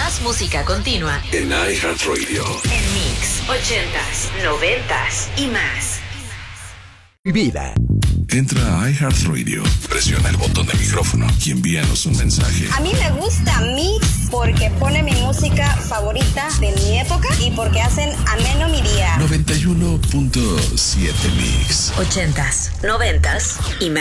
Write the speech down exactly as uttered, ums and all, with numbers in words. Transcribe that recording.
Más música continua en iHeartRadio. En Mix ochentas, noventas y más. Mi vida. Entra a iHeartRadio, presiona el botón de micrófono y envíanos un mensaje. A mí me gusta Mix porque pone mi música favorita de mi época y porque hacen ameno mi día. noventa y uno punto siete Mix. Ochentas, noventas y más.